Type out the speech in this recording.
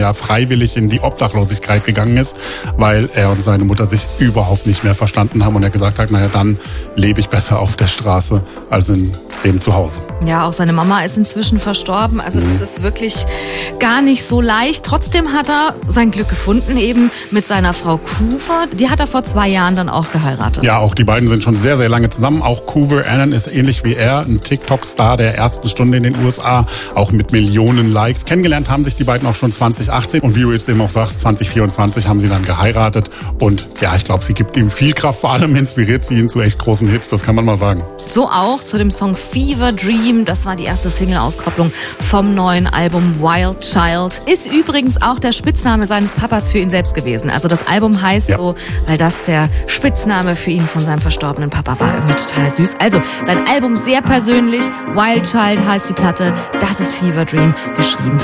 ja freiwillig in die Obdachlosigkeit gegangen ist, weil er und seine Mutter sich überhaupt nicht mehr verstanden haben und er gesagt hat, naja, dann lebe ich besser auf der Straße als in dem Zuhause. Ja, auch seine Mama ist inzwischen verstorben, also das ist wirklich gar nicht so leicht. Trotzdem hat er sein Glück gefunden, eben mit seiner Frau Coover. Die hat er vor 2 Jahren dann auch geheiratet. Ja, auch die beiden sind schon sehr, sehr lange zusammen. Auch Coover Annan ist ähnlich wie er ein TikTok-Star der ersten Stunde in den USA, auch mit Millionen Likes. Kennengelernt haben sich die beiden auch schon 2018 und wie du jetzt eben auch sagst, 2024 haben sie dann geheiratet und ja, ich glaube, sie gibt ihm viel Kraft, vor allem inspiriert sie ihn zu echt großen Hits, das kann man mal sagen. So auch zu dem Song Fever Dream, das war die erste Single-Auskopplung vom neuen Album Wild Child. Ist übrigens auch der Spitzname seines Papas für ihn selbst gewesen. Also das Album heißt so, weil das der Spitzname für ihn von seinem verstorbenen Papa war. Irgendwie total süß. Also sein Album sehr persönlich, Wild Child heißt die Platte, das ist Fever Dream, geschrieben